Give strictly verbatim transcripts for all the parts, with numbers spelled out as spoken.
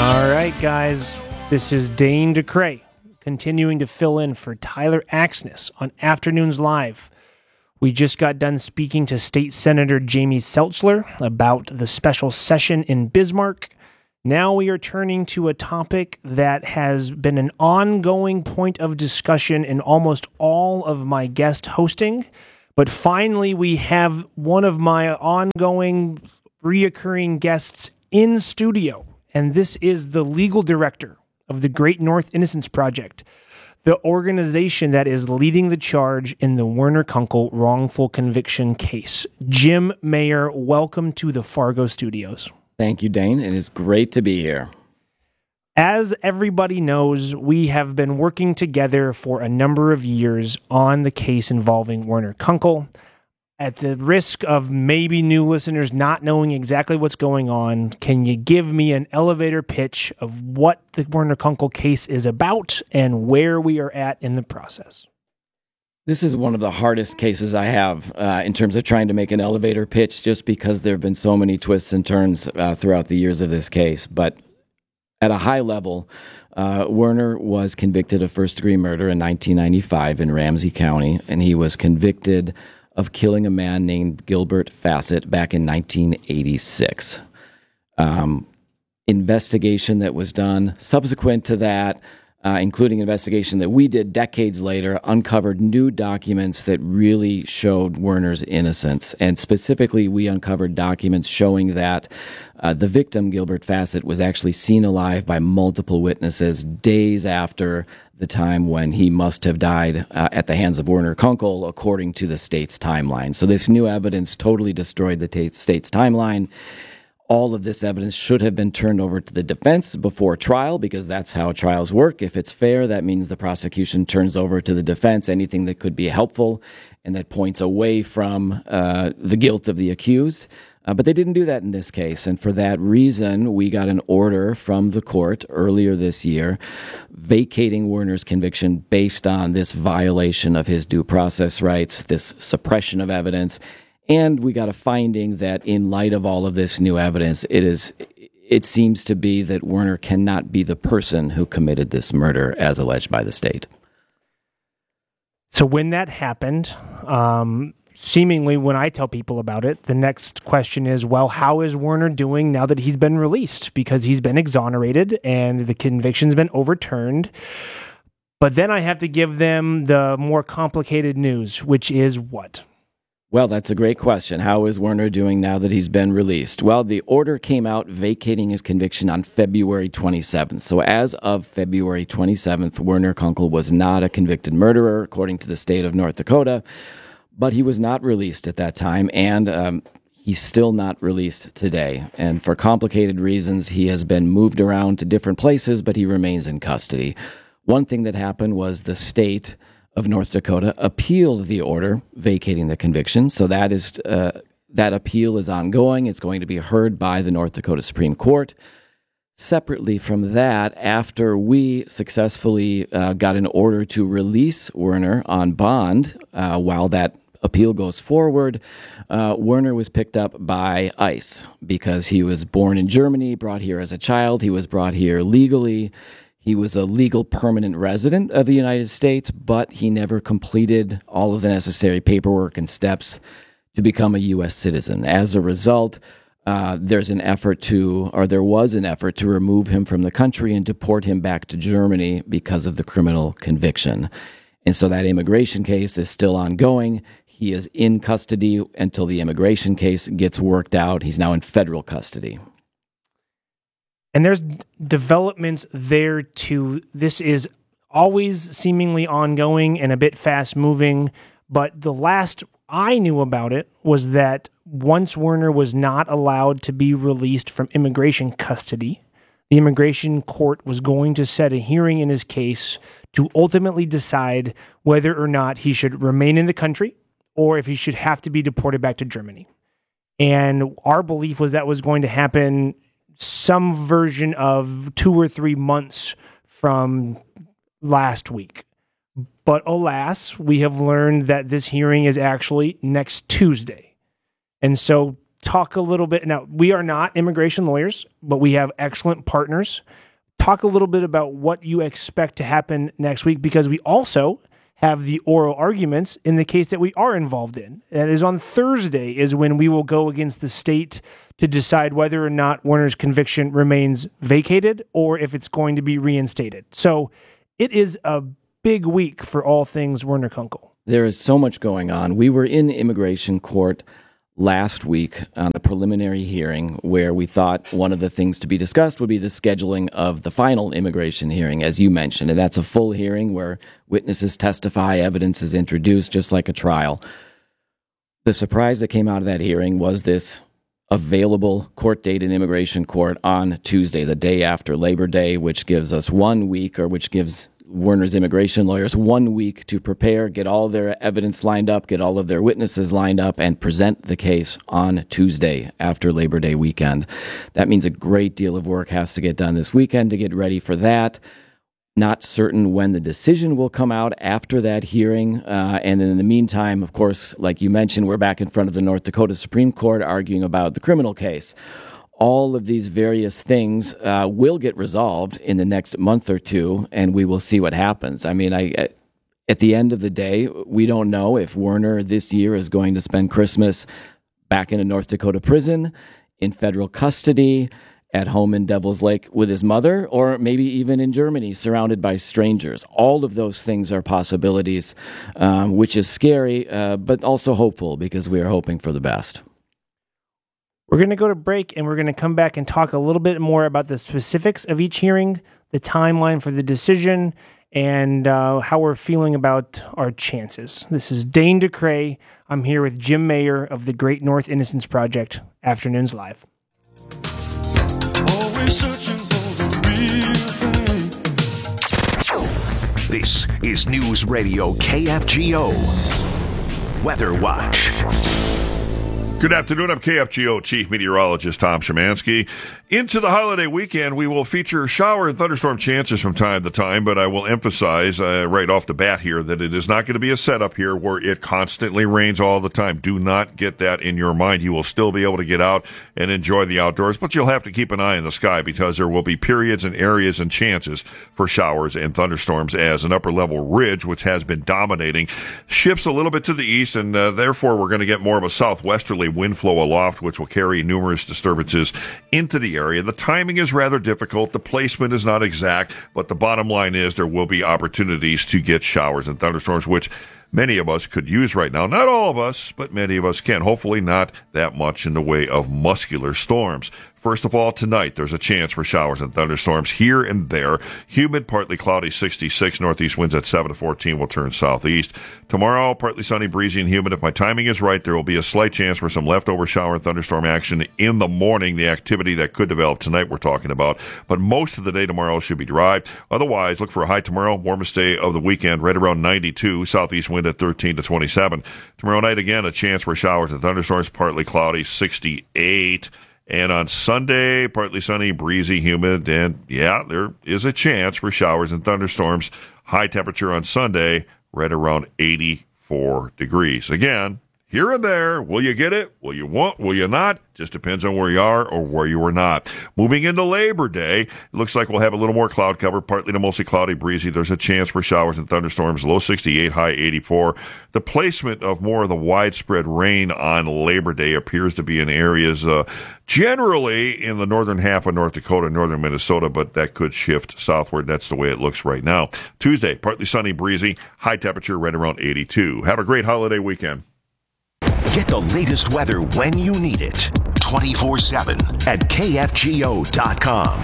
All right, guys, this is Dane DeCray, continuing to fill in for Tyler Axness on Afternoons Live. We just got done speaking to State Senator Jamie Seltzler about the special session in Bismarck. Now we are turning to a topic that has been an ongoing point of discussion in almost all of my guest hosting, but finally we have one of my ongoing, reoccurring guests in studio. And this is the legal director of the Great North Innocence Project, the organization that is leading the charge in the Werner Kunkel wrongful conviction case. Jim Mayer, welcome to the Fargo Studios. Thank you, Dane. It is great to be here. As everybody knows, we have been working together for a number of years on the case involving Werner Kunkel. At the risk of maybe new listeners not knowing exactly what's going on, can you give me an elevator pitch of what the Werner Kunkel case is about and where we are at in the process? This is one of the hardest cases I have uh, in terms of trying to make an elevator pitch, just because there have been so many twists and turns uh, throughout the years of this case. But at a high level, uh, Werner was convicted of first-degree murder in nineteen ninety-five in Ramsey County, and he was convicted of killing a man named Gilbert Fassett back in nineteen eighty-six. Um, investigation that was done subsequent to that, uh, including investigation that we did decades later, uncovered new documents that really showed Werner's innocence. And specifically, we uncovered documents showing that uh, the victim, Gilbert Fassett, was actually seen alive by multiple witnesses days after the time when he must have died uh, at the hands of Werner Kunkel, according to the state's timeline. So this new evidence totally destroyed the t- state's timeline. All of this evidence should have been turned over to the defense before trial, because that's how trials work. If it's fair, that means the prosecution turns over to the defense anything that could be helpful and that points away from uh, the guilt of the accused. Uh, but they didn't do that in this case, and for that reason, we got an order from the court earlier this year vacating Werner's conviction based on this violation of his due process rights, this suppression of evidence, and we got a finding that in light of all of this new evidence, it is it seems to be that Werner cannot be the person who committed this murder as alleged by the state. So when that happened, um, seemingly when I tell people about it, the next question is, well, how is Werner doing now that he's been released? Because he's been exonerated and the conviction's been overturned. But then I have to give them the more complicated news, which is what? Well, that's a great question. How is Werner doing now that he's been released? Well, the order came out vacating his conviction on February twenty-seventh. So as of February twenty-seventh, Werner Kunkel was not a convicted murderer, according to the state of North Dakota. But he was not released at that time, and um, he's still not released today. And for complicated reasons, he has been moved around to different places, but he remains in custody. One thing that happened was the state of North Dakota appealed the order vacating the conviction. So that is uh, that appeal is ongoing. It's going to be heard by the North Dakota Supreme Court. Separately from that, after we successfully uh, got an order to release Werner on bond uh, while that appeal goes forward, uh, Werner was picked up by ICE because he was born in Germany, brought here as a child. He was brought here legally. He was a legal permanent resident of the United States, but he never completed all of the necessary paperwork and steps to become a U S citizen. As a result, uh, there's an effort to, or there was an effort to remove him from the country and deport him back to Germany because of the criminal conviction. And so that immigration case is still ongoing. He is in custody until the immigration case gets worked out. He's now in federal custody. And there's developments there too. This is always seemingly ongoing and a bit fast-moving, but the last I knew about it was that once Werner was not allowed to be released from immigration custody, the immigration court was going to set a hearing in his case to ultimately decide whether or not he should remain in the country or if he should have to be deported back to Germany. And our belief was that was going to happen some version of two or three months from last week. But alas, we have learned that this hearing is actually next Tuesday. And so talk a little bit. Now, we are not immigration lawyers, but we have excellent partners. Talk a little bit about what you expect to happen next week, because we also have the oral arguments in the case that we are involved in. That is on Thursday is when we will go against the state to decide whether or not Werner's conviction remains vacated or if it's going to be reinstated. So it is a big week for all things Werner Kunkel. There is so much going on. We were in immigration court last week on a preliminary hearing where we thought one of the things to be discussed would be the scheduling of the final immigration hearing, as you mentioned. And that's a full hearing where witnesses testify, evidence is introduced, just like a trial. The surprise that came out of that hearing was this available court date in immigration court on Tuesday, the day after Labor Day, which gives us one week, or which gives Werner's immigration lawyers one week to prepare, get all their evidence lined up, get all of their witnesses lined up, and present the case on Tuesday after Labor Day weekend. That means a great deal of work has to get done this weekend to get ready for that. Not certain when the decision will come out after that hearing. Uh, and then in the meantime, of course, like you mentioned, we're back in front of the North Dakota Supreme Court arguing about the criminal case. All of these various things uh, will get resolved in the next month or two, and we will see what happens. I mean, I, at the end of the day, we don't know if Werner this year is going to spend Christmas back in a North Dakota prison, in federal custody, at home in Devil's Lake with his mother, or maybe even in Germany, surrounded by strangers. All of those things are possibilities, um, which is scary, uh, but also hopeful, because we are hoping for the best. We're going to go to break, and we're going to come back and talk a little bit more about the specifics of each hearing, the timeline for the decision, and uh, how we're feeling about our chances. This is Dane DeCray. I'm here with Jim Mayer of the Great North Innocence Project, Afternoons Live. Always searching for the real thing. This is News Radio K F G O Weather Watch. Good afternoon. I'm K F G O Chief Meteorologist Tom Szymanski. Into the holiday weekend, we will feature shower and thunderstorm chances from time to time, but I will emphasize uh, right off the bat here that it is not going to be a setup here where it constantly rains all the time. Do not get that in your mind. You will still be able to get out and enjoy the outdoors, but you'll have to keep an eye in the sky because there will be periods and areas and chances for showers and thunderstorms as an upper-level ridge, which has been dominating, shifts a little bit to the east, and uh, therefore we're going to get more of a southwesterly wind flow aloft, which will carry numerous disturbances into the area. The timing is rather difficult. The placement is not exact, but the bottom line is there will be opportunities to get showers and thunderstorms, which many of us could use right now. Not all of us, but many of us can. Hopefully not that much in the way of muscular storms. First of all, tonight, there's a chance for showers and thunderstorms here and there. Humid, partly cloudy, sixty-six. Northeast winds at seven to fourteen will turn southeast. Tomorrow, partly sunny, breezy, and humid. If my timing is right, there will be a slight chance for some leftover shower and thunderstorm action in the morning, the activity that could develop tonight we're talking about. But most of the day tomorrow should be dry. Otherwise, look for a high tomorrow, warmest day of the weekend, right around ninety-two. Southeast wind at thirteen to twenty-seven. Tomorrow night, again, a chance for showers and thunderstorms, partly cloudy, sixty-eight. And on Sunday, partly sunny, breezy, humid, and yeah, there is a chance for showers and thunderstorms. High temperature on Sunday, right around eighty-four degrees. Again, here and there, will you get it? Will you want? Will you not? Just depends on where you are or where you are not. Moving into Labor Day, it looks like we'll have a little more cloud cover, partly to mostly cloudy, breezy. There's a chance for showers and thunderstorms, low sixty-eight, high eighty-four. The placement of more of the widespread rain on Labor Day appears to be in areas uh, generally in the northern half of North Dakota, northern Minnesota, but that could shift southward. That's the way it looks right now. Tuesday, partly sunny, breezy, high temperature right around eighty-two. Have a great holiday weekend. Get the latest weather when you need it. twenty-four seven at K F G O dot com.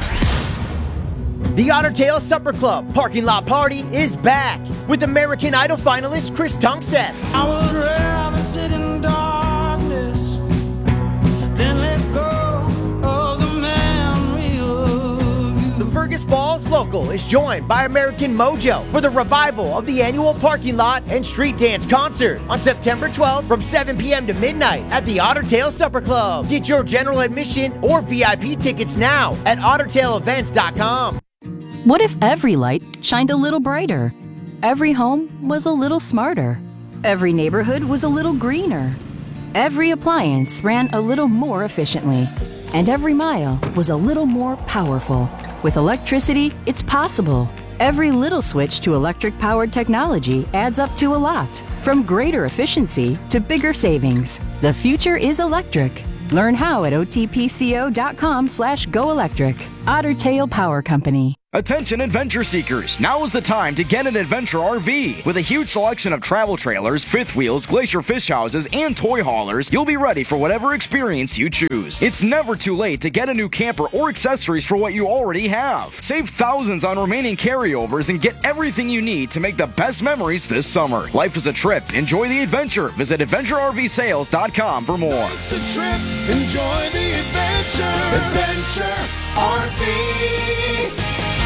The Otter Tail Supper Club Parking Lot Party is back with American Idol finalist Chris Tunkseth. I would rather sit in darkness than let go of the memory of you. The Fergus Falls Local is joined by American Mojo for the revival of the annual Parking Lot and Street Dance Concert on September twelfth from seven p.m. to midnight at the Otter Tail Supper Club. Get your general admission or V I P tickets now at otter tail events dot com. What if every light shined a little brighter? Every home was a little smarter. Every neighborhood was a little greener. every appliance ran a little more efficiently, and every mile was a little more powerful. With electricity, it's possible. Every little switch to electric-powered technology adds up to a lot, from greater efficiency to bigger savings. The future is electric. Learn how at otpco.com slash go electric. Otter Tail Power Company. Attention adventure seekers, now is the time to get an adventure R V. With a huge selection of travel trailers, fifth wheels, glacier fish houses, and toy haulers, you'll be ready for whatever experience you choose. It's never too late to get a new camper or accessories for what you already have. Save thousands on remaining carryovers and get everything you need to make the best memories this summer. Life is a trip. Enjoy the adventure. Visit adventure r v sales dot com for more. It's a trip. Enjoy the adventure. Adventure R V.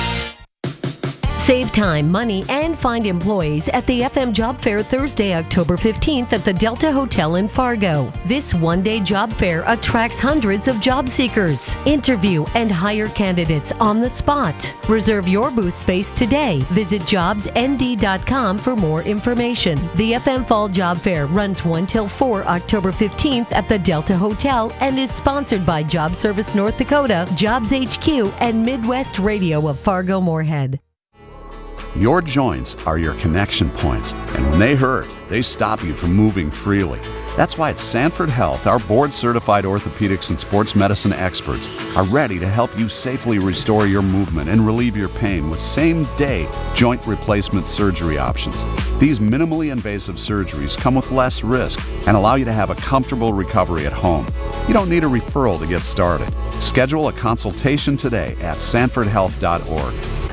Save time, money, and find employees at the F M Job Fair Thursday, October fifteenth at the Delta Hotel in Fargo. This one-day job fair attracts hundreds of job seekers. Interview and hire candidates on the spot. Reserve your booth space today. Visit jobs n d dot com for more information. The F M Fall Job Fair runs one till four October fifteenth at the Delta Hotel and is sponsored by Job Service North Dakota, Jobs H Q, and Midwest Radio of Fargo-Moorhead. Your joints are your connection points, and when they hurt, they stop you from moving freely. That's why at Sanford Health, our board-certified orthopedics and sports medicine experts are ready to help you safely restore your movement and relieve your pain with same-day joint replacement surgery options. These minimally invasive surgeries come with less risk and allow you to have a comfortable recovery at home. You don't need a referral to get started. Schedule a consultation today at sanford health dot org.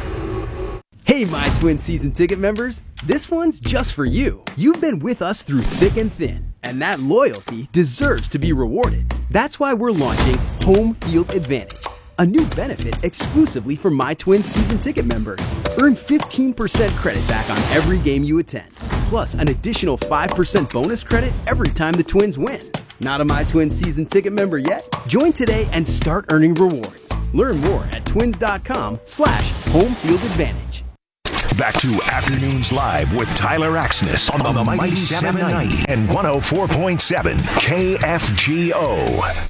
Hey, My Twin season ticket members, this one's just for you. You've been with us through thick and thin, and that loyalty deserves to be rewarded. That's why we're launching Home Field Advantage, a new benefit exclusively for My Twin season ticket members. Earn fifteen percent credit back on every game you attend, plus an additional five percent bonus credit every time the Twins win. Not a My Twin season ticket member yet? Join today and start earning rewards. Learn more at twins.com slash home field advantage. Back to Afternoons Live with Tyler Axness on, on the Mighty seven ninety and one oh four point seven K F G O.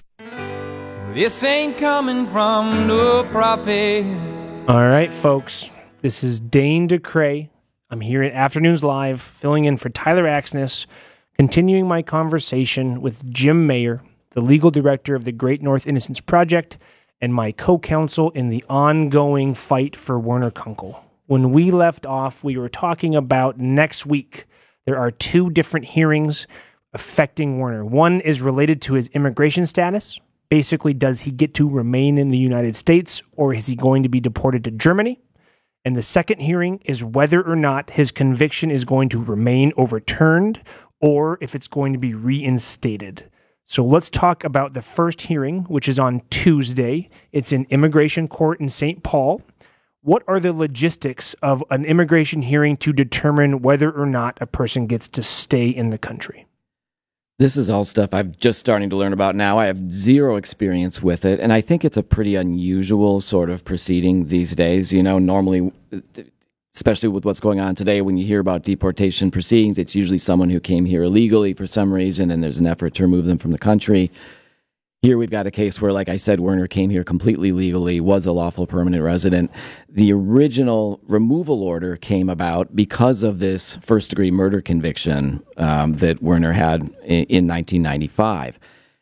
This ain't coming from no prophet. All right, folks. This is Dane DeCray. I'm here at Afternoons Live, filling in for Tyler Axness, continuing my conversation with Jim Mayer, the legal director of the Great North Innocence Project, and my co-counsel in the ongoing fight for Werner Kunkel. When we left off, we were talking about next week. There are two different hearings affecting Werner. One is related to his immigration status. Basically, does he get to remain in the United States, or is he going to be deported to Germany? And the second hearing is whether or not his conviction is going to remain overturned, or if it's going to be reinstated. So let's talk about the first hearing, which is on Tuesday. It's in immigration court in Saint Paul. What are the logistics of an immigration hearing to determine whether or not a person gets to stay in the country? This is all stuff I'm just starting to learn about now. I have zero experience with it, and I think it's a pretty unusual sort of proceeding these days. You know, normally, especially with what's going on today, when you hear about deportation proceedings, it's usually someone who came here illegally for some reason, and there's an effort to remove them from the country. Here we've got a case where, like I said, Werner came here completely legally, was a lawful permanent resident. The original removal order came about because of this first-degree murder conviction um, that Werner had in, in nineteen ninety-five.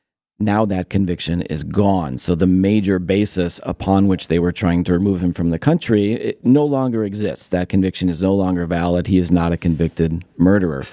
Now that conviction is gone, so the major basis upon which they were trying to remove him from the country it no longer exists. That conviction is no longer valid. He is not a convicted murderer.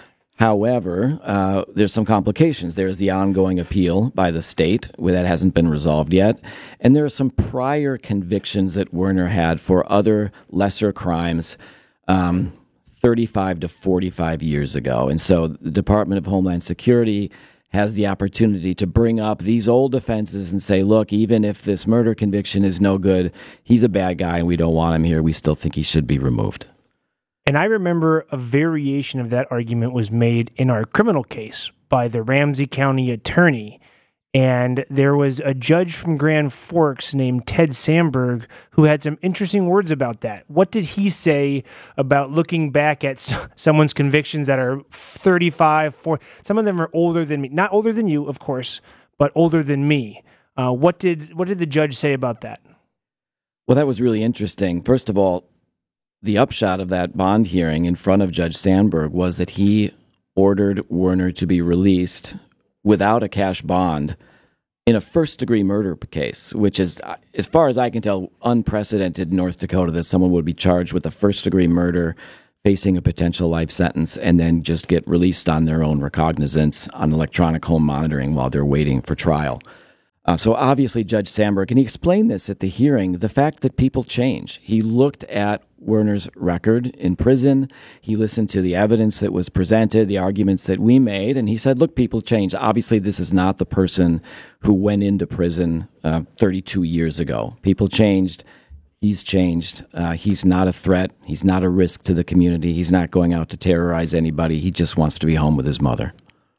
However, uh, there's some complications. There's the ongoing appeal by the state, where that hasn't been resolved yet. And there are some prior convictions that Werner had for other lesser crimes um, thirty-five to forty-five years ago. And so the Department of Homeland Security has the opportunity to bring up these old offenses and say, look, even if this murder conviction is no good, he's a bad guy and we don't want him here. We still think he should be removed. And I remember a variation of that argument was made in our criminal case by the Ramsey County attorney And there was a judge from Grand Forks named Ted Sandberg who had some interesting words about that. What did he say about looking back at someone's convictions that are thirty-five, forty? Some of them are older than me. Not older than you, of course, but older than me. Uh, what did what did the judge say about that? Well, that was really interesting. First of all, the upshot of that bond hearing in front of Judge Sandberg was that he ordered Werner to be released without a cash bond in a first-degree murder case, which is, as far as I can tell, unprecedented in North Dakota, that someone would be charged with a first-degree murder, facing a potential life sentence, and then just get released on their own recognizance on electronic home monitoring while they're waiting for trial. Uh, so obviously Judge Sandberg, and he explained this at the hearing, the fact that people change. He looked at Werner's record in prison. He listened to the evidence that was presented, the arguments that we made, and he said, look, people change. Obviously, this is not the person who went into prison uh, thirty-two years ago. People changed. He's changed. Uh, he's not a threat. He's not a risk to the community. He's not going out to terrorize anybody. He just wants to be home with his mother.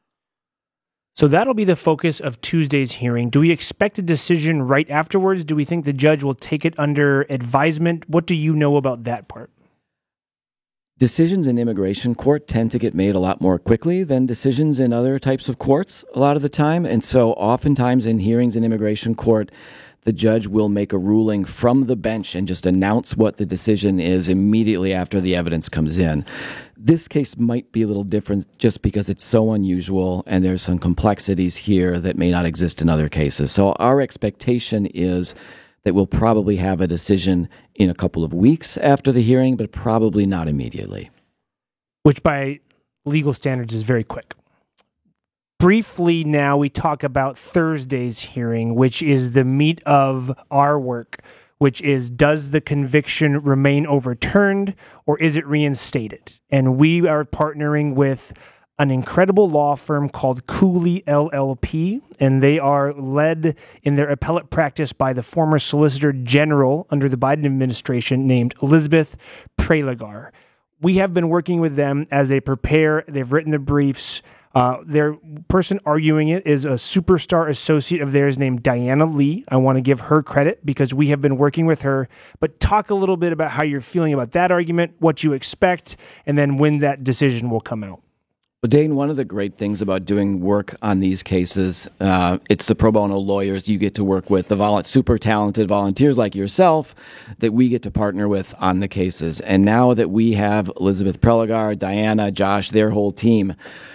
So that'll be the focus of Tuesday's hearing. Do we expect a decision right afterwards? Do we think the judge will take it under advisement? What do you know about that part? Decisions in immigration court tend to get made a lot more quickly than decisions in other types of courts a lot of the time. And so oftentimes in hearings in immigration court, the judge will make a ruling from the bench and just announce what the decision is immediately after the evidence comes in. This case might be a little different just because it's so unusual and there's some complexities here that may not exist in other cases. So our expectation is that we'll probably have a decision in a couple of weeks after the hearing, but probably not immediately. Which by legal standards is very quick. Briefly now, we talk about Thursday's hearing, which is the meat of our work, which is, does the conviction remain overturned or is it reinstated? And we are partnering with an incredible law firm called Cooley L L P, and they are led in their appellate practice by the former Solicitor General under the Biden administration named Elizabeth Prelogar. We have been working with them as they prepare. They've written the briefs. Uh, their person arguing it is a superstar associate of theirs named Diana Lee. I want to give her credit because we have been working with her. But talk a little bit about how you're feeling about that argument, what you expect, and then when that decision will come out. Well, Dane, one of the great things about doing work on these cases, uh, it's the pro bono lawyers you get to work with, the vol- super talented volunteers like yourself that we get to partner with on the cases. And now that we have Elizabeth Prelogar, Diana, Josh, their whole team,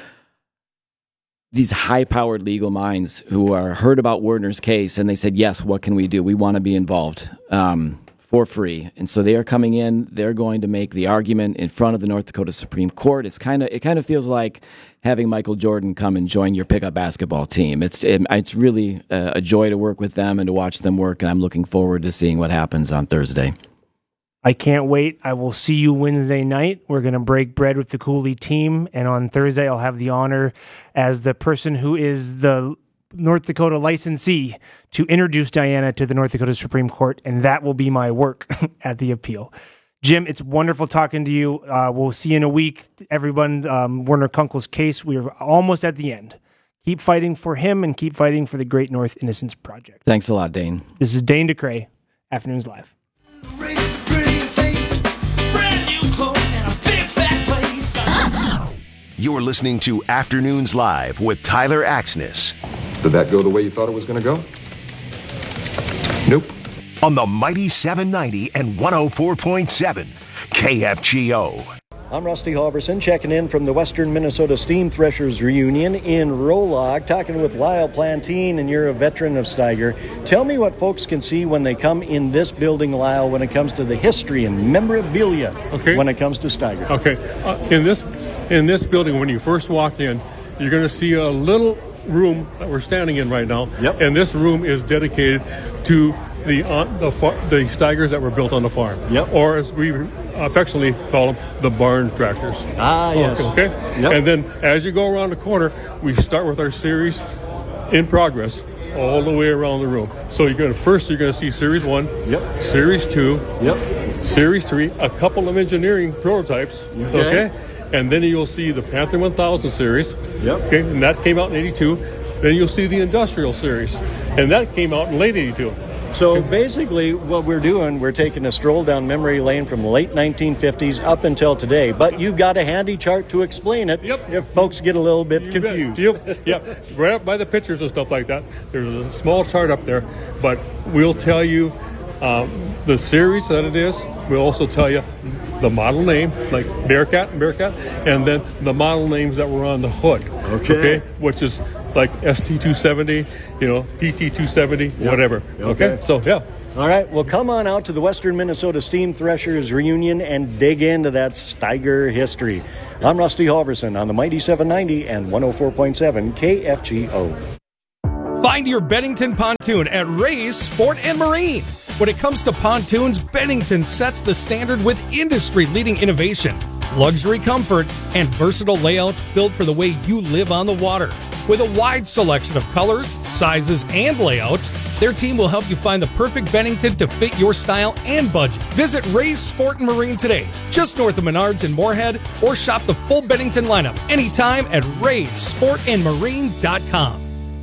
these high-powered legal minds who are heard about Werner's case and they said, yes, what can we do? We want to be involved um, for free. And so they are coming in. They're going to make the argument in front of the North Dakota Supreme Court. It's kind of it kind of feels like having Michael Jordan come and join your pickup basketball team. It's it, it's really a, a joy to work with them and to watch them work, and I'm looking forward to seeing what happens on Thursday. I can't wait. I will see you Wednesday night. We're going to break bread with the Cooley team. And on Thursday, I'll have the honor as the person who is the North Dakota licensee to introduce Diana to the North Dakota Supreme Court. And that will be my work at the appeal. Jim, it's wonderful talking to you. Uh, we'll see you in a week. Everyone, um, Werner Kunkel's case, we are almost at the end. Keep fighting for him and keep fighting for the Great North Innocence Project. Thanks a lot, Dane. This is Dane DeCray, Afternoons Live. You're listening to Afternoons Live with Tyler Axness. Did that go the way you thought it was going to go? Nope. On the Mighty seven ninety and one oh four point seven K F G O. I'm Rusty Halverson, checking in from the Western Minnesota Steam Threshers reunion in Rolog, talking with Lyle Plantine, and you're a veteran of Steiger. Tell me what folks can see when they come in this building, Lyle, when it comes to the history and memorabilia okay. when it comes to Steiger. Okay. Uh, in this in this building, when you first walk in, you're going to see a little room that we're standing in right now. Yep. And this room is dedicated to the uh, the, far, the Steigers that were built on the farm. Yep. Or as we affectionately call them, the barn tractors. Ah, yes. Okay. Yep. And then as you go around the corner, we start with our series in progress all the way around the room. So you're going to first you're going to see Series One, yep. Series Two, yep. Series Three, a couple of engineering prototypes. Okay. okay? And then you'll see the Panther one thousand series. Yep. Okay, and that came out in eighty-two. Then you'll see the Industrial Series, and that came out in late eighty-two. So basically what we're doing, we're taking a stroll down memory lane from the late nineteen fifties up until today. But you've got a handy chart to explain it yep. if folks get a little bit you confused. Yep, yep. Right up by the pictures and stuff like that. There's a small chart up there, but we'll tell you um, the series that it is. We'll also tell you the model name, like Bearcat and Bearcat, and then the model names that were on the hood. Okay. okay? Which is like S T two seventy, you know, P T two seventy, yep. whatever. Okay. okay, so yeah. All right, well, come on out to the Western Minnesota Steam Threshers reunion and dig into that Steiger history. I'm Rusty Halverson on the Mighty seven ninety and one oh four point seven K F G O. Find your Bennington pontoon at Ray's Sport and Marine. When it comes to pontoons, Bennington sets the standard with industry-leading innovation, luxury comfort, and versatile layouts built for the way you live on the water. With a wide selection of colors, sizes, and layouts, their team will help you find the perfect Bennington to fit your style and budget. Visit Ray's Sport and Marine today, just north of Menards in Moorhead, or shop the full Bennington lineup anytime at rays sport and marine dot com.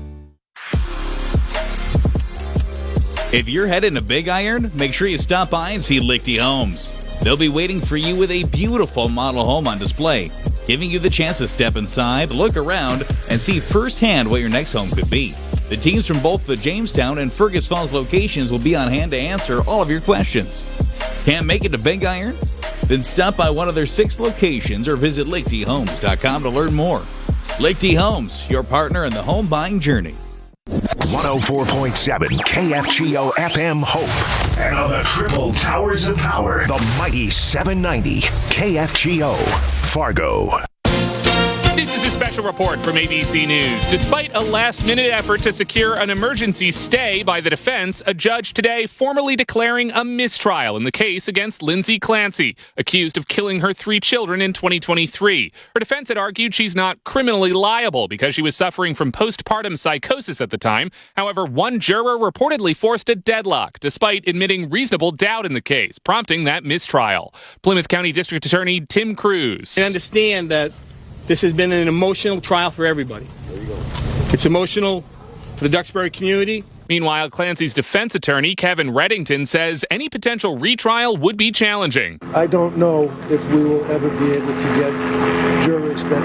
If you're heading to Big Iron, make sure you stop by and see Lichty Homes. They'll be waiting for you with a beautiful model home on display, giving you the chance to step inside, look around, and see firsthand what your next home could be. The teams from both the Jamestown and Fergus Falls locations will be on hand to answer all of your questions. Can't make it to Big Iron? Then stop by one of their six locations or visit lichty homes dot com to learn more. Lichty Homes, your partner in the home buying journey. one oh four point seven K F G O F M Hope. And on the triple towers of power, the mighty seven ninety K F G O Fargo. This is a special report from A B C News. Despite a last-minute effort to secure an emergency stay by the defense, a judge today formally declaring a mistrial in the case against Lindsay Clancy, accused of killing her three children in twenty twenty-three. Her defense had argued she's not criminally liable because she was suffering from postpartum psychosis at the time. However, one juror reportedly forced a deadlock, despite admitting reasonable doubt in the case, prompting that mistrial. Plymouth County District Attorney Tim Cruz. I understand that this has been an emotional trial for everybody. There you go. It's emotional for the Duxbury community. Meanwhile, Clancy's defense attorney, Kevin Reddington, says any potential retrial would be challenging. I don't know if we will ever be able to get jurors that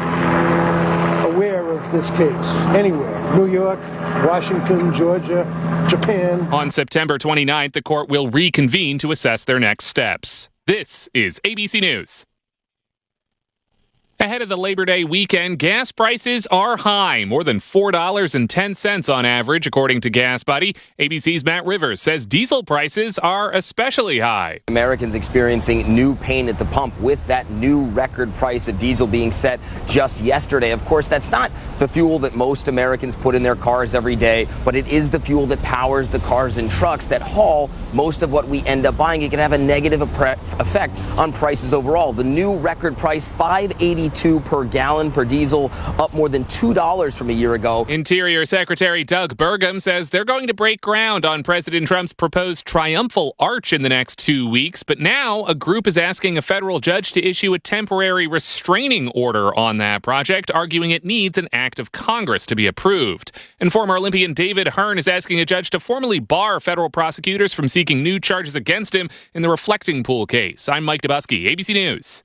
aren't aware of this case anywhere. New York, Washington, Georgia, Japan. On September twenty-ninth, the court will reconvene to assess their next steps. This is A B C News. Ahead of the Labor Day weekend, gas prices are high, more than four dollars and ten cents on average, according to Gas Buddy. A B C's Matt Rivers says diesel prices are especially high. Americans experiencing new pain at the pump with that new record price of diesel being set just yesterday. Of course, that's not the fuel that most Americans put in their cars every day, but it is the fuel that powers the cars and trucks that haul most of what we end up buying. It can have a negative effect on prices overall. The new record price, five eighty-two per gallon per diesel, up more than two dollars from a year ago. Interior Secretary Doug Burgum says they're going to break ground on President Trump's proposed triumphal arch in the next two weeks. But now a group is asking a federal judge to issue a temporary restraining order on that project, arguing it needs an act of Congress to be approved. And former Olympian David Hearn is asking a judge to formally bar federal prosecutors from seeking new charges against him in the Reflecting Pool case. I'm Mike Dubusky, A B C News.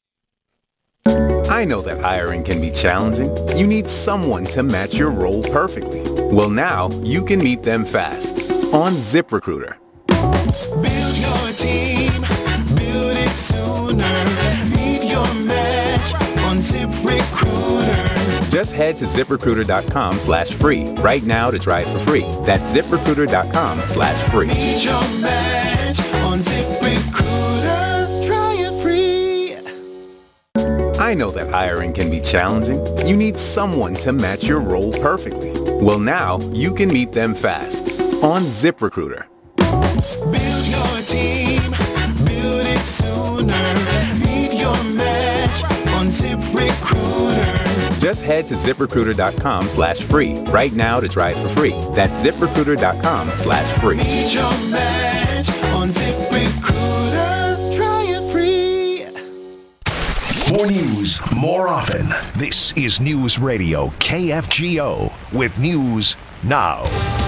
I know that hiring can be challenging. You need someone to match your role perfectly. Well, now you can meet them fast on ZipRecruiter. Build your team, build it sooner. Meet your match on ZipRecruiter. Just head to ZipRecruiter.com slash free right now to try it for free. That's ZipRecruiter.com slash free. Meet your match on ZipRecruiter. Try it free. I know that hiring can be challenging. You need someone to match your role perfectly. Well, now you can meet them fast on ZipRecruiter. Build your team, build it sooner. Meet your match on ZipRecruiter. Just head to ZipRecruiter.com slash free right now to try it for free. That's ZipRecruiter.com slash free. Meet your match on ZipRecruiter. Try it free. More news news more often. This is News Radio K F G O with news now.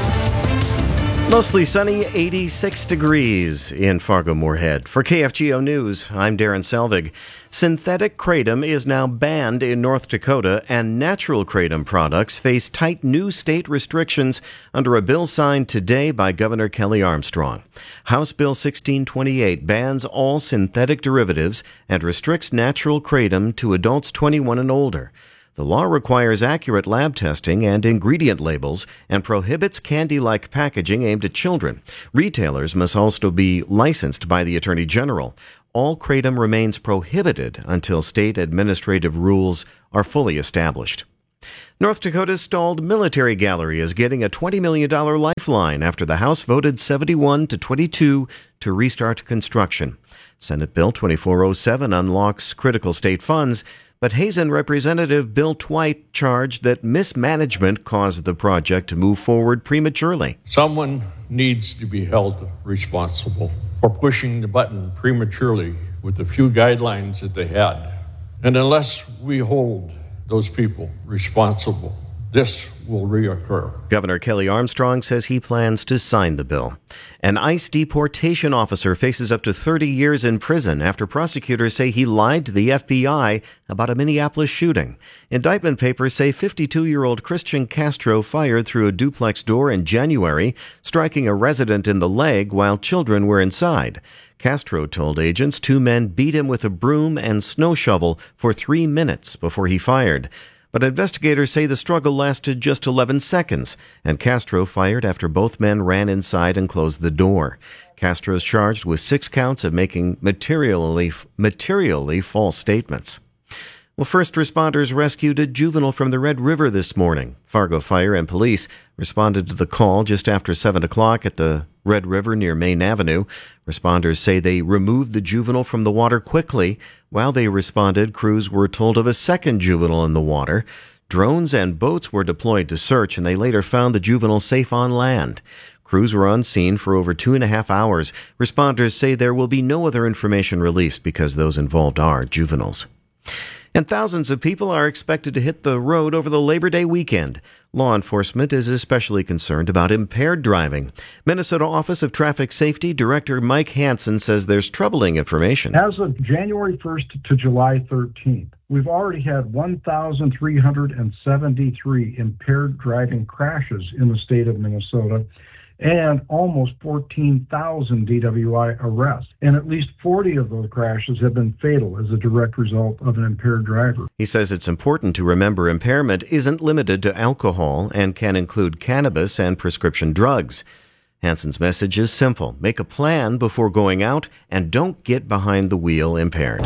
Mostly sunny, eighty-six degrees in Fargo-Moorhead. For K F G O News, I'm Darren Selvig. Synthetic kratom is now banned in North Dakota, and natural kratom products face tight new state restrictions under a bill signed today by Governor Kelly Armstrong. House Bill sixteen twenty-eight bans all synthetic derivatives and restricts natural kratom to adults twenty-one and older. The law requires accurate lab testing and ingredient labels and prohibits candy-like packaging aimed at children. Retailers must also be licensed by the Attorney General. All kratom remains prohibited until state administrative rules are fully established. North Dakota's stalled military gallery is getting a twenty million dollars lifeline after the House voted seventy-one to twenty-two to restart construction. Senate Bill twenty-four oh seven unlocks critical state funds, but Hazen Representative Bill Twite charged that mismanagement caused the project to move forward prematurely. Someone needs to be held responsible for pushing the button prematurely with the few guidelines that they had. And unless we hold those people responsible, this will reoccur. Governor Kelly Armstrong says he plans to sign the bill. An ICE deportation officer faces up to thirty years in prison after prosecutors say he lied to the F B I about a Minneapolis shooting. Indictment papers say fifty-two-year-old Christian Castro fired through a duplex door in January, striking a resident in the leg while children were inside. Castro told agents two men beat him with a broom and snow shovel for three minutes before he fired. But investigators say the struggle lasted just eleven seconds, and Castro fired after both men ran inside and closed the door. Castro is charged with six counts of making materially, materially false statements. Well, first responders rescued a juvenile from the Red River this morning. Fargo Fire and police responded to the call just after seven o'clock at the Red River near Main Avenue. Responders say they removed the juvenile from the water quickly. While they responded, crews were told of a second juvenile in the water. Drones and boats were deployed to search, and they later found the juvenile safe on land. Crews were on scene for over two and a half hours. Responders say there will be no other information released because those involved are juveniles. And thousands of people are expected to hit the road over the Labor Day weekend. Law enforcement is especially concerned about impaired driving. Minnesota Office of Traffic Safety Director Mike Hansen says there's troubling information. As of January first to July thirteenth, we've already had one thousand three hundred seventy-three impaired driving crashes in the state of Minnesota, and almost fourteen thousand D W I arrests. And at least forty of those crashes have been fatal as a direct result of an impaired driver. He says it's important to remember impairment isn't limited to alcohol and can include cannabis and prescription drugs. Hansen's message is simple. Make a plan before going out and don't get behind the wheel impaired.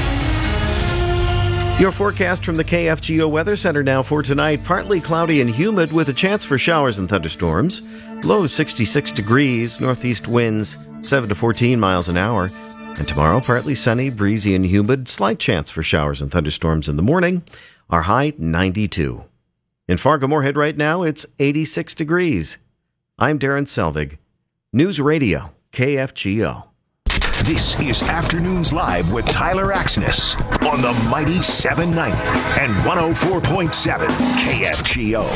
Your forecast from the K F G O Weather Center now for tonight. Partly cloudy and humid with a chance for showers and thunderstorms. Low sixty-six degrees, northeast winds seven to fourteen miles an hour. And tomorrow, partly sunny, breezy and humid. Slight chance for showers and thunderstorms in the morning. Our high, ninety-two. In Fargo-Moorhead right now, it's eighty-six degrees. I'm Darren Selvig. News Radio, K F G O. This is Afternoons Live with Tyler Axness on the Mighty seven ninety and one oh four point seven K F G O.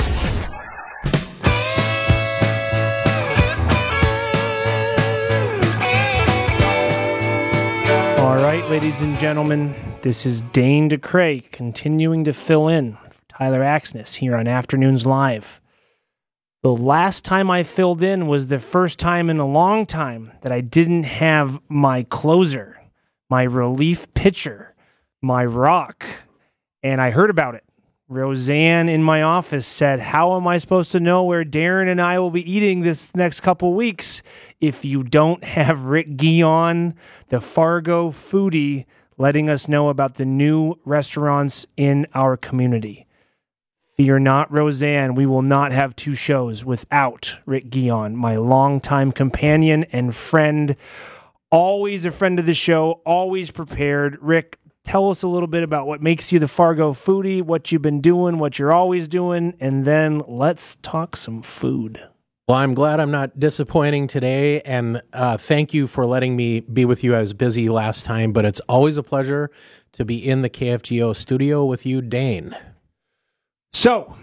All right, ladies and gentlemen, this is Dane DeCray continuing to fill in for Tyler Axness here on Afternoons Live. The last time I filled in was the first time in a long time that I didn't have my closer, my relief pitcher, my rock, and I heard about it. Roseanne in my office said, how am I supposed to know where Darren and I will be eating this next couple weeks if you don't have Rick Guion, the Fargo foodie, letting us know about the new restaurants in our community? Fear not, Roseanne, we will not have two shows without Rick Guion, my longtime companion and friend, always a friend of the show, always prepared. Rick, tell us a little bit about what makes you the Fargo foodie, what you've been doing, what you're always doing, and then let's talk some food. Well, I'm glad I'm not disappointing today, and uh, thank you for letting me be with you. I was busy last time, but it's always a pleasure to be in the K F G O studio with you, Dane. So,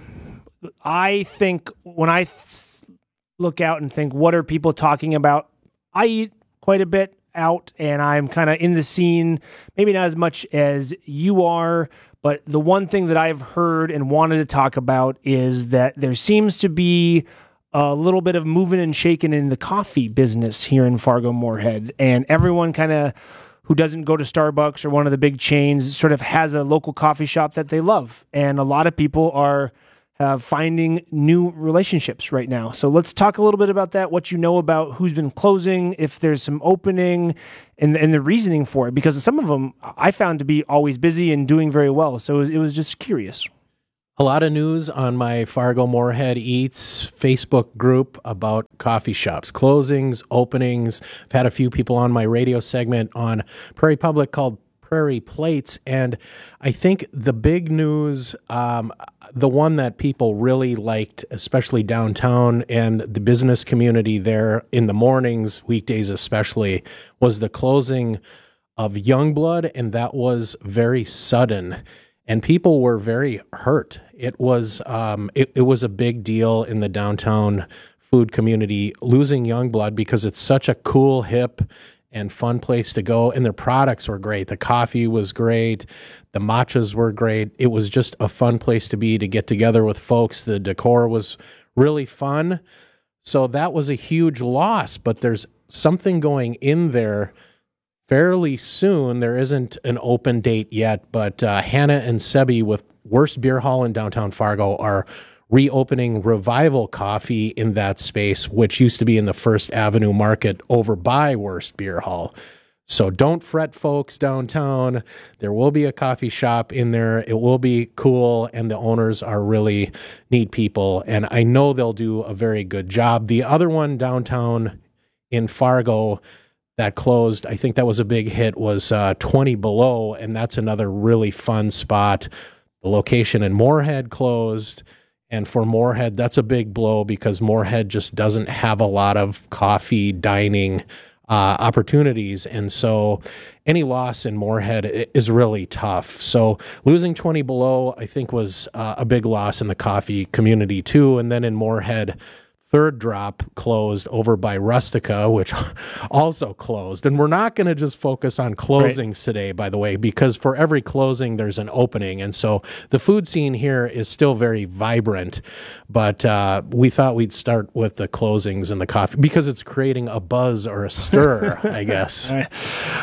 I think when I th- look out and think, what are people talking about? I eat quite a bit out, and I'm kind of in the scene, maybe not as much as you are, but the one thing that I've heard and wanted to talk about is that there seems to be a little bit of moving and shaking in the coffee business here in Fargo-Moorhead, and everyone kind of who doesn't go to Starbucks or one of the big chains sort of has a local coffee shop that they love, and a lot of people are uh, finding new relationships right now. So let's talk a little bit about that, what you know about who's been closing, if there's some opening, and, and the reasoning for it, because some of them I found to be always busy and doing very well, so it was, it was just curious. A lot of news on my Fargo Moorhead Eats Facebook group about coffee shops, closings, openings. I've had a few people on my radio segment on Prairie Public called Prairie Plates, and I think the big news, um, the one that people really liked, especially downtown and the business community there in the mornings, weekdays especially, was the closing of Youngblood, and that was very sudden. And people were very hurt. It was um, it, it was a big deal in the downtown food community, losing Youngblood, because it's such a cool, hip, and fun place to go. And their products were great. The coffee was great. The matchas were great. It was just a fun place to be, to get together with folks. The decor was really fun. So that was a huge loss. But there's something going in there fairly soon. There isn't an open date yet, but uh, Hannah and Sebi with Worst Beer Hall in downtown Fargo are reopening Revival Coffee in that space, which used to be in the First Avenue Market over by Worst Beer Hall. So don't fret, folks, downtown. There will be a coffee shop in there. It will be cool, and the owners are really neat people, and I know they'll do a very good job. The other one downtown in Fargo that closed, I think that was a big hit, was uh, twenty Below, and that's another really fun spot. The location in Moorhead closed, and for Moorhead, that's a big blow because Moorhead just doesn't have a lot of coffee dining uh, opportunities, and so any loss in Moorhead is really tough. So losing twenty Below, I think, was uh, a big loss in the coffee community too, and then in Moorhead, Third Drop closed over by Rustica, which also closed. And we're not going to just focus on closings right. today, by the way, because for every closing, there's an opening. And so the food scene here is still very vibrant. But uh, we thought we'd start with the closings and the coffee because it's creating a buzz or a stir, I guess. I,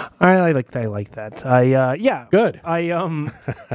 I like I like that. I uh, yeah, good. I um,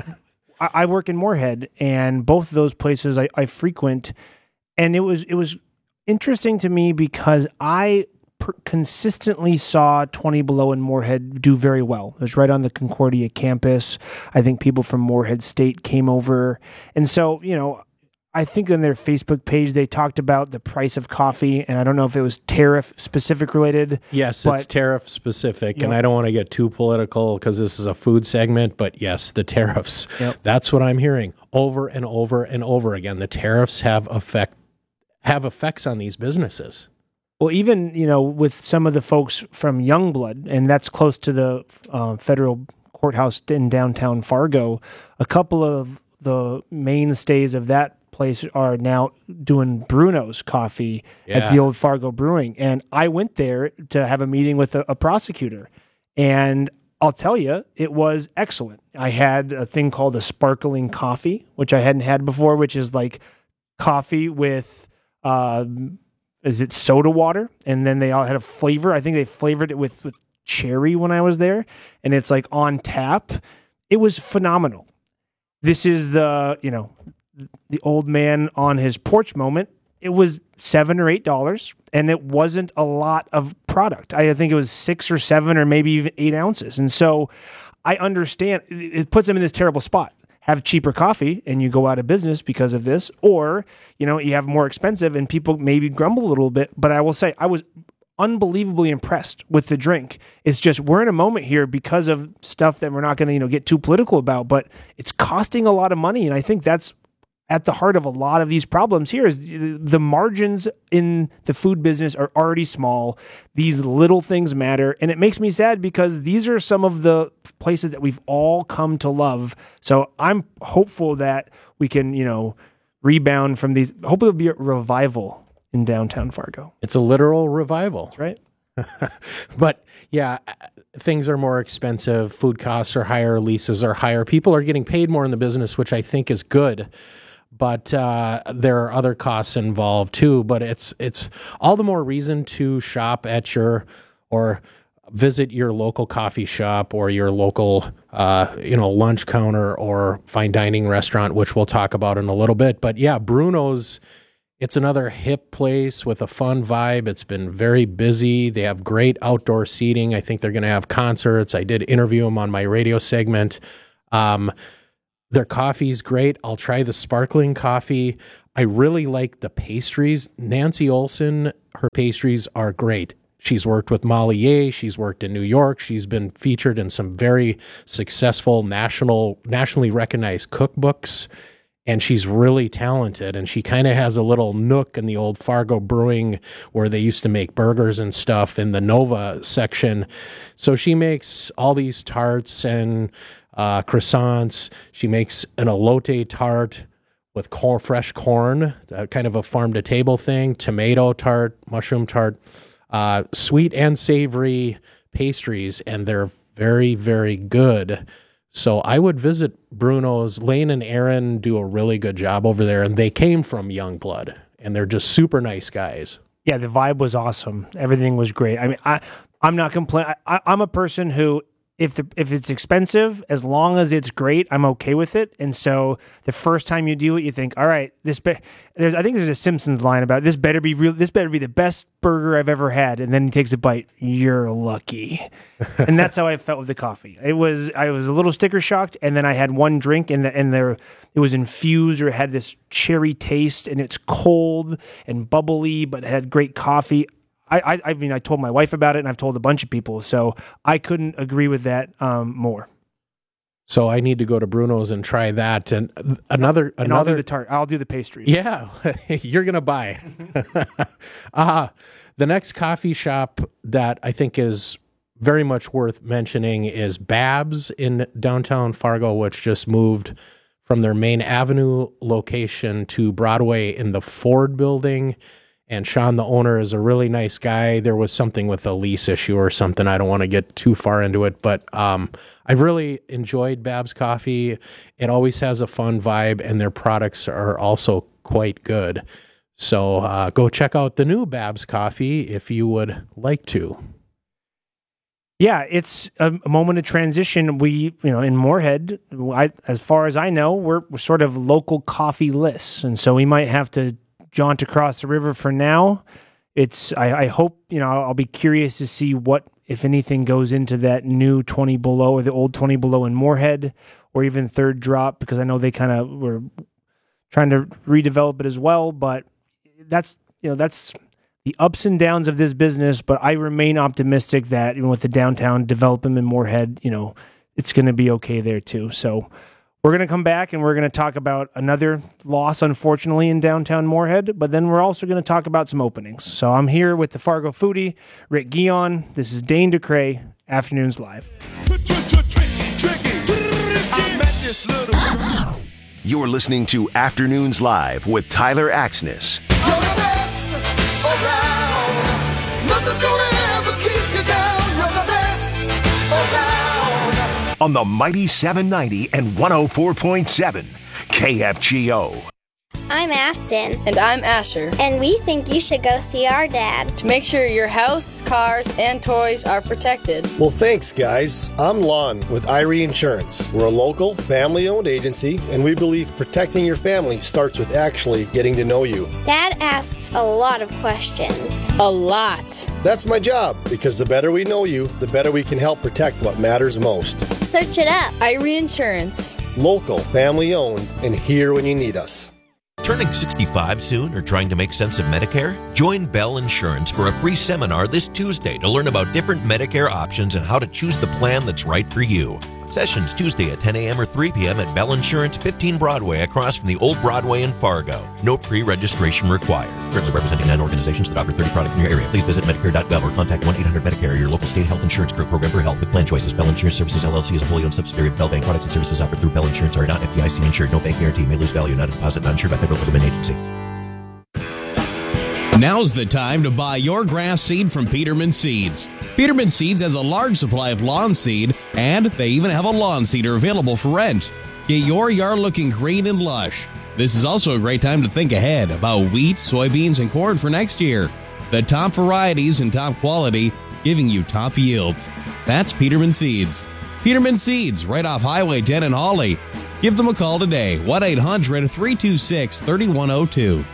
I, I work in Moorhead, and both of those places I, I frequent, and it was it was. interesting to me because I per- consistently saw twenty Below in Moorhead do very well. It was right on the Concordia campus. I think people from Moorhead State came over. And so, you know, I think on their Facebook page, they talked about the price of coffee, and I don't know if it was tariff specific related. Yes, but, it's tariff specific, yep. and I don't want to get too political because this is a food segment, but yes, the tariffs. Yep. That's what I'm hearing over and over and over again. The tariffs have effect have effects on these businesses. Well, even, you know, with some of the folks from Youngblood, and that's close to the uh, federal courthouse in downtown Fargo, a couple of the mainstays of that place are now doing Bruno's coffee yeah. at the old Fargo Brewing. And I went there to have a meeting with a, a prosecutor, and I'll tell you, it was excellent. I had a thing called a sparkling coffee, which I hadn't had before, which is like coffee with Uh, is it soda water? And then they all had a flavor. I think they flavored it with, with cherry when I was there, and it's like on tap. It was phenomenal. This is the, you know, the old man on his porch moment. It was seven or eight dollars, and it wasn't a lot of product. I think it was six or seven or maybe even eight ounces. And so I understand it puts them in this terrible spot. Have cheaper coffee and you go out of business because of this, or, you know, you have more expensive and people maybe grumble a little bit. But I will say I was unbelievably impressed with the drink. It's just we're in a moment here because of stuff that we're not going to, you know, get too political about, but it's costing a lot of money. And I think that's at the heart of a lot of these problems here is the margins in the food business are already small. These little things matter. And it makes me sad because these are some of the places that we've all come to love. So I'm hopeful that we can, you know, rebound from these. Hopefully there'll be a revival in downtown Fargo. It's a literal revival. That's right. But yeah, things are more expensive. Food costs are higher. Leases are higher. People are getting paid more in the business, which I think is good. But uh, there are other costs involved too. But it's it's all the more reason to shop at your or visit your local coffee shop or your local uh, you know lunch counter or fine dining restaurant, which we'll talk about in a little bit. But yeah, Bruno's. It's another hip place with a fun vibe. It's been very busy. They have great outdoor seating. I think they're going to have concerts. I did interview them on my radio segment. Um, their coffee's great. I'll try the sparkling coffee. I really like the pastries. Nancy Olson, her pastries are great. She's worked with Molly Yeh. She's worked in New York. She's been featured in some very successful national, nationally recognized cookbooks. And she's really talented, and she kind of has a little nook in the old Fargo Brewing where they used to make burgers and stuff in the Nova section. So she makes all these tarts and uh, croissants. She makes an elote tart with corn, fresh corn, uh, kind of a farm-to-table thing, tomato tart, mushroom tart, uh, sweet and savory pastries, and they're very, very good. So I would visit Bruno's. Lane and Aaron do a really good job over there, and they came from Youngblood, and they're just super nice guys. Yeah, the vibe was awesome. Everything was great. I mean, I, I'm not complaining. I'm a person who, if the if it's expensive, as long as it's great, I'm okay with it. And so the first time you do it, you think, all right, this. Be- there's, I think there's a Simpsons line about this better be real. This better be the best burger I've ever had. And then he takes a bite. You're lucky. And that's how I felt with the coffee. It was I was a little sticker shocked, and then I had one drink, and the, and there it was infused or it had this cherry taste, and it's cold and bubbly, but it had great coffee. I, I, I mean, I told my wife about it, and I've told a bunch of people, so I couldn't agree with that um, more. So I need to go to Bruno's and try that. And another, and another. I'll do the tart. I'll do the pastries. Yeah, you're gonna buy. uh, the next coffee shop that I think is very much worth mentioning is Babs in downtown Fargo, which just moved from their main avenue location to Broadway in the Ford building. And Sean, the owner, is a really nice guy. There was something with a lease issue or something. I don't want to get too far into it, but um, I've really enjoyed Babs Coffee. It always has a fun vibe, and their products are also quite good. So uh, go check out the new Babs Coffee if you would like to. Yeah, it's a, a moment of transition. We, you know, in Moorhead, I, as far as I know, we're, we're sort of local coffee lists, and so we might have to jaunt across the river for now. It's I, I hope, you know, I'll be curious to see what, if anything, goes into that new twenty Below or the old twenty Below in Moorhead, or even Third Drop, because I know they kind of were trying to redevelop it as well. But that's, you know, that's the ups and downs of this business. But I remain optimistic that, even with the downtown development in Moorhead, you know, it's going to be okay there too. So we're going to come back and we're going to talk about another loss, unfortunately, in downtown Moorhead, but then we're also going to talk about some openings. So I'm here with the Fargo foodie, Rick Guion. This is Dane DeCray, Afternoons Live. You're listening to Afternoons Live with Tyler Axness. Nothing's gonna ever keep you down. You're the best around. On the Mighty seven ninety and one oh four point seven K F G O. I'm Afton. And I'm Asher. And we think you should go see our dad. To make sure your house, cars, and toys are protected. Well, thanks, guys. I'm Lon with Irie Insurance. We're a local, family-owned agency, and we believe protecting your family starts with actually getting to know you. Dad asks a lot of questions. A lot. That's my job, because the better we know you, the better we can help protect what matters most. Search it up. Irie Insurance. Local, family-owned, and here when you need us. Turning sixty-five soon or trying to make sense of Medicare? Join Bell Insurance for a free seminar this Tuesday to learn about different Medicare options and how to choose the plan that's right for you. Sessions Tuesday at ten a.m. or three p.m. at Bell Insurance, fifteen Broadway, across from the old Broadway in Fargo. No pre-registration required. Currently representing nine organizations that offer thirty products in your area. Please visit Medicare dot gov or contact one eight hundred Medicare, your local state health insurance group program for help with plan choices. Bell Insurance Services, L L C is a wholly owned subsidiary of Bell Bank. Products and services offered through Bell Insurance are not F D I C insured. No bank guarantee. May lose value. Not a deposit. Not insured by federal government agency. Now's the time to buy your grass seed from Peterman Seeds. Peterman Seeds has a large supply of lawn seed, and they even have a lawn seeder available for rent. Get your yard looking green and lush. This is also a great time to think ahead about wheat, soybeans, and corn for next year. The top varieties and top quality, giving you top yields. That's Peterman Seeds. Peterman Seeds, right off Highway ten in Hawley. Give them a call today, one eight hundred three two six three one zero two.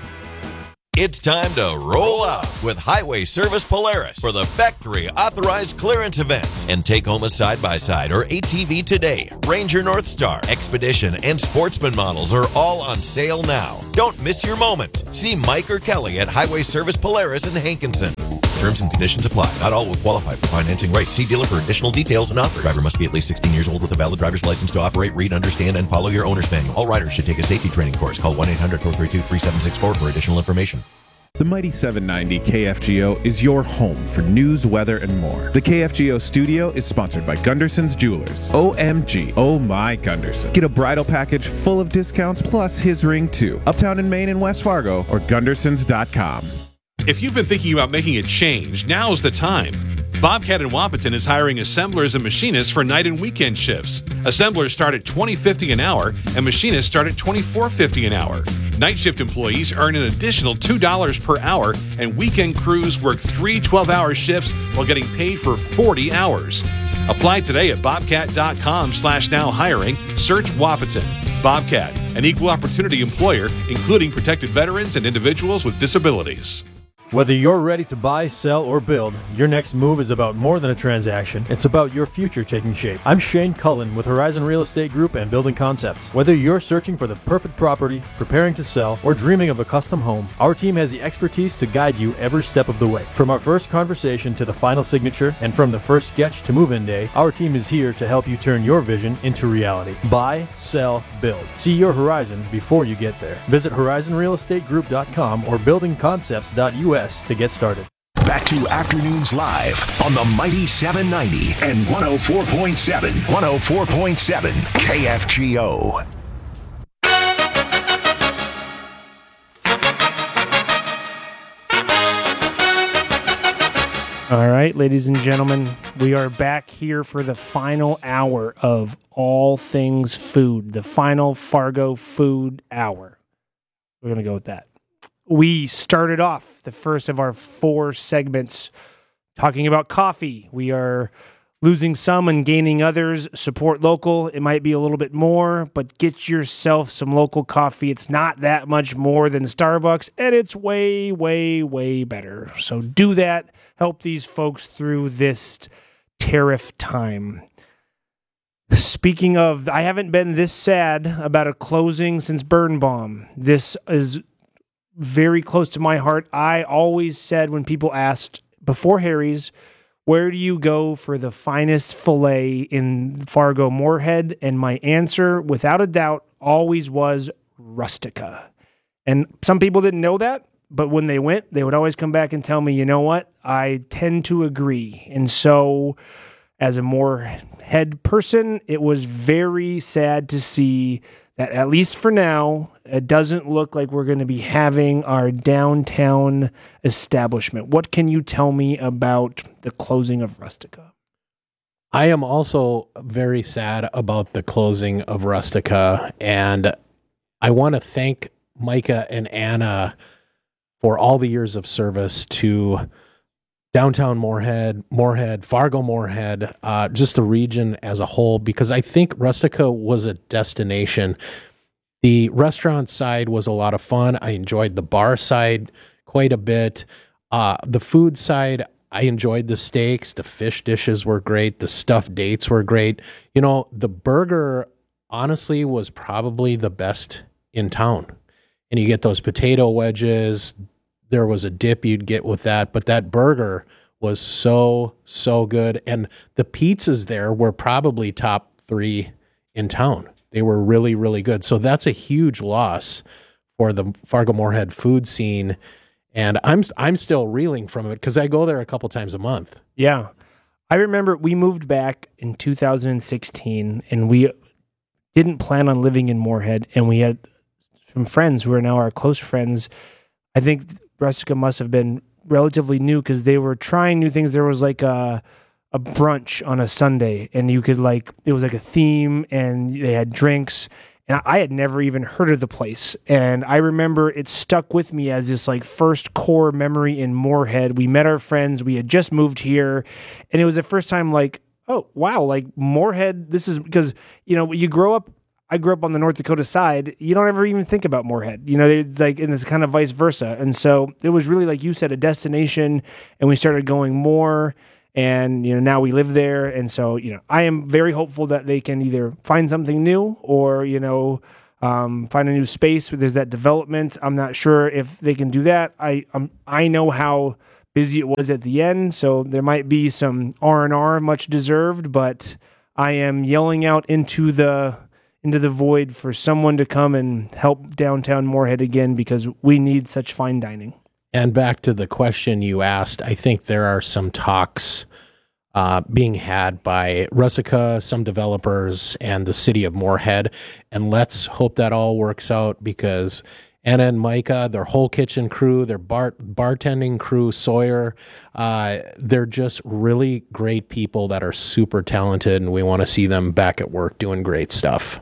It's time to roll out with Highway Service Polaris for the Factory Authorized Clearance Event and take home a side-by-side or A T V today. Ranger Northstar, Expedition, and Sportsman models are all on sale now. Don't miss your moment. See Mike or Kelly at Highway Service Polaris in Hankinson. Terms and conditions apply. Not all will qualify for financing rates. See dealer for additional details and offers. Driver must be at least sixteen years old with a valid driver's license to operate, read, understand, and follow your owner's manual. All riders should take a safety training course. Call one eight hundred four three two three seven six four for additional information. The Mighty seven ninety K F G O is your home for news, weather, and more. The K F G O studio is sponsored by Gunderson's Jewelers. O M G, oh my Gunderson. Get a bridal package full of discounts plus his ring too. Uptown in Maine and West Fargo or Gundersons dot com. If you've been thinking about making a change, now's the time. Bobcat in Wapaton is hiring assemblers and machinists for night and weekend shifts. Assemblers start at twenty dollars and fifty cents an hour, and machinists start at twenty-four dollars and fifty cents an hour. Night shift employees earn an additional two dollars per hour, and weekend crews work three twelve-hour shifts while getting paid for forty hours. Apply today at bobcat.com slash now hiring. Search Wapaton. Bobcat, an equal opportunity employer, including protected veterans and individuals with disabilities. Whether you're ready to buy, sell, or build, your next move is about more than a transaction. It's about your future taking shape. I'm Shane Cullen with Horizon Real Estate Group and Building Concepts. Whether you're searching for the perfect property, preparing to sell, or dreaming of a custom home, our team has the expertise to guide you every step of the way. From our first conversation to the final signature, and from the first sketch to move-in day, our team is here to help you turn your vision into reality. Buy, sell, build. See your horizon before you get there. Visit horizon real estate group dot com or building concepts dot U S to get started. Back to Afternoons Live on the Mighty seven ninety and one oh four point seven. one oh four point seven K F G O. All right, ladies and gentlemen, we are back here for the final hour of All Things Food, the final Fargo Food Hour. We're going to go with that. We started off the first of our four segments talking about coffee. We are losing some and gaining others. Support local. It might be a little bit more, but get yourself some local coffee. It's not that much more than Starbucks, and it's way, way, way better. So do that. Help these folks through this tariff time. Speaking of, I haven't been this sad about a closing since Birnbaum. This is very close to my heart. I always said when people asked before Harry's, where do you go for the finest filet in Fargo Moorhead? And my answer, without a doubt, always was Rustica. And some people didn't know that, but when they went, they would always come back and tell me, you know what? I tend to agree. And so as a Moorhead person, it was very sad to see that, at least for now, it doesn't look like we're going to be having our downtown establishment. What can you tell me about the closing of Rustica? I am also very sad about the closing of Rustica, and I want to thank Micah and Anna for all the years of service to downtown Moorhead, Moorhead, Fargo Moorhead, uh, just the region as a whole, because I think Rustica was a destination. The restaurant side was a lot of fun. I enjoyed the bar side quite a bit. Uh, the food side, I enjoyed the steaks. The fish dishes were great. The stuffed dates were great. You know, the burger, honestly, was probably the best in town. And you get those potato wedges. There was a dip you'd get with that, but that burger was so, so good. And the pizzas there were probably top three in town. They were really, really good. So that's a huge loss for the Fargo-Moorhead food scene. And I'm I'm still reeling from it because I go there a couple times a month. Yeah. I remember we moved back in two thousand sixteen, and we didn't plan on living in Moorhead, and we had some friends who are now our close friends. I think Rustica must have been relatively new because they were trying new things. There was like a a brunch on a Sunday, and you could like, it was like a theme, and they had drinks, and I had never even heard of the place. And I remember it stuck with me as this like first core memory in Moorhead. We met our friends, we had just moved here, and it was the first time like, oh, wow, like Moorhead, this is, because, you know, you grow up, I grew up on the North Dakota side, you don't ever even think about Moorhead, you know, it's like, and it's kind of vice versa. And so it was really, like you said, a destination, and we started going more. And, you know, now we live there. And so, you know, I am very hopeful that they can either find something new or, you know, um, find a new space where there's that development. I'm not sure if they can do that. I um, I know how busy it was at the end, so there might be some R and R, much deserved, but I am yelling out into the into the void for someone to come and help downtown Moorhead again, because we need such fine dining. And back to the question you asked, I think there are some talks uh, being had by Rustica, some developers, and the city of Moorhead. And let's hope that all works out, because Anna and Micah, their whole kitchen crew, their bar- bartending crew, Sawyer, uh, they're just really great people that are super talented, and we want to see them back at work doing great stuff.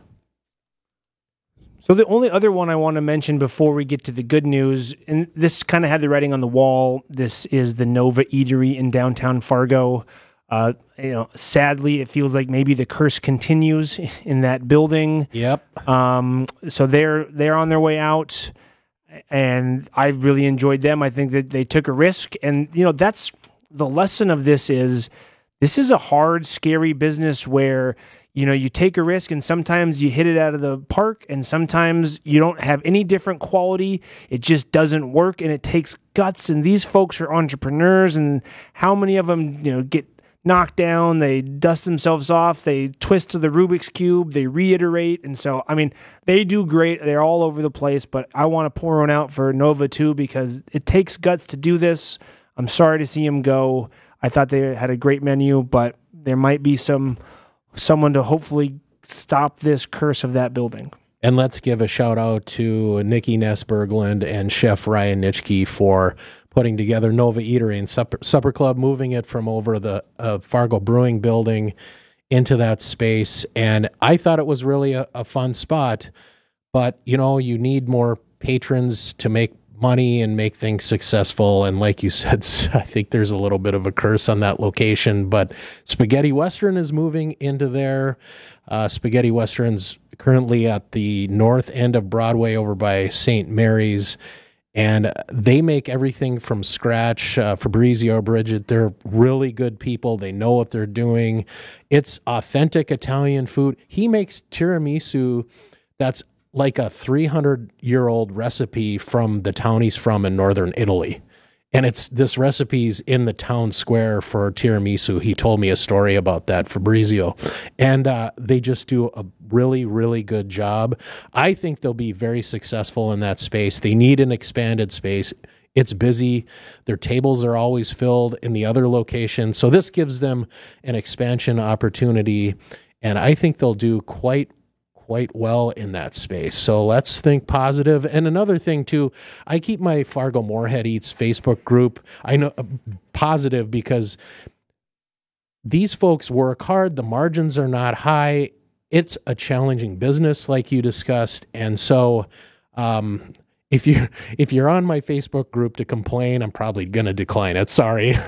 So the only other one I want to mention before we get to the good news, and this kind of had the writing on the wall, this is the Nova Eatery in downtown Fargo. Uh, you know, sadly, it feels like maybe the curse continues in that building. Yep. Um, so they're they're on their way out, and I really enjoyed them. I think that they took a risk, and you know, that's the lesson of this is this is a hard, scary business where, you know, you take a risk and sometimes you hit it out of the park, and sometimes you don't have any different quality. It just doesn't work, and it takes guts. And these folks are entrepreneurs, and how many of them, you know, get knocked down, they dust themselves off, they twist to the Rubik's Cube, they reiterate. And so, I mean, they do great. They're all over the place, but I want to pour one out for Nova too, because it takes guts to do this. I'm sorry to see them go. I thought they had a great menu, but there might be some someone to hopefully stop this curse of that building. And let's give a shout out to Nikki Ness-Berglund and Chef Ryan Nitschke for putting together Nova Eatery and Supper, Supper Club, moving it from over the uh, Fargo Brewing building into that space. And I thought it was really a, a fun spot, but you know, you need more patrons to make money and make things successful. And like you said, I think there's a little bit of a curse on that location, but Spaghetti Western is moving into there. Uh, Spaghetti Western's currently at the north end of Broadway over by Saint Mary's, and they make everything from scratch. Uh, Fabrizio, Bridget, they're really good people. They know what they're doing. It's authentic Italian food. He makes tiramisu that's like a three hundred year old recipe from the town he's from in northern Italy. And it's this recipe's in the town square for tiramisu. He told me a story about that, Fabrizio. And uh, they just do a really, really good job. I think they'll be very successful in that space. They need an expanded space. It's busy. Their tables are always filled in the other location. So this gives them an expansion opportunity. And I think they'll do quite quite well in that space. So let's think positive. And another thing too, I keep my Fargo Moorhead Eats Facebook group I know uh, positive, because these folks work hard. The margins are not high. It's a challenging business, like you discussed. And so um, if you if you're on my Facebook group to complain, I'm probably gonna decline it. Sorry.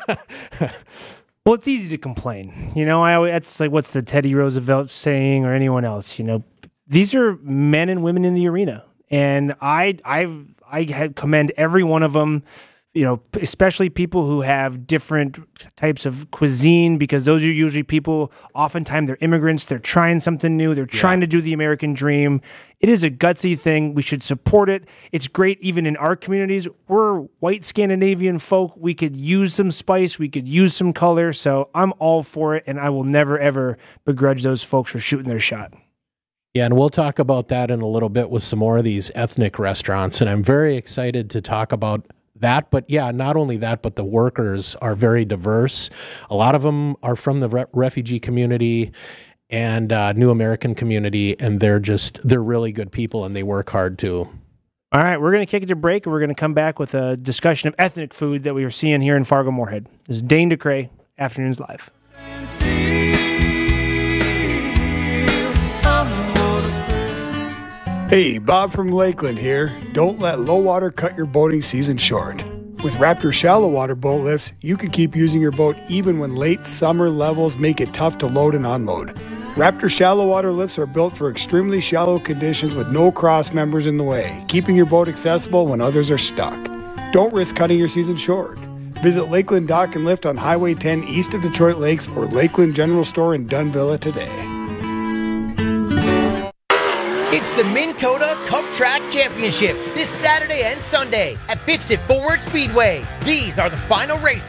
Well, it's easy to complain. You know, I always, that's like, what's the Teddy Roosevelt saying, or anyone else? You know, these are men and women in the arena, and I, I've, I had commend every one of them. you know, especially people who have different types of cuisine, because those are usually people, oftentimes they're immigrants, they're trying something new, they're yeah. trying to do the American dream. It is a gutsy thing. We should support it. It's great even in our communities. We're white Scandinavian folk. We could use some spice. We could use some color. So I'm all for it, and I will never, ever begrudge those folks for shooting their shot. Yeah, and we'll talk about that in a little bit with some more of these ethnic restaurants, and I'm very excited to talk about that. But yeah, not only that, but the workers are very diverse. A lot of them are from the re- refugee community and uh, New American community, and they're just, they're really good people, and they work hard too. All right, we're going to kick it to break, and we're going to come back with a discussion of ethnic food that we are seeing here in Fargo-Moorhead. This is Dane DeCray, Afternoons Live. Hey, Bob from Lakeland here. Don't let low water cut your boating season short. With Raptor shallow water boat lifts, you can keep using your boat even when late summer levels make it tough to load and unload. Raptor shallow water lifts are built for extremely shallow conditions with no cross members in the way, keeping your boat accessible when others are stuck. Don't risk cutting your season short. Visit Lakeland Dock and Lift on Highway ten east of Detroit Lakes or Lakeland General Store in Dunvilla today. It's the Minn Kota Cup Track Championship this Saturday and Sunday at Fix-It Forward Speedway. These are the final races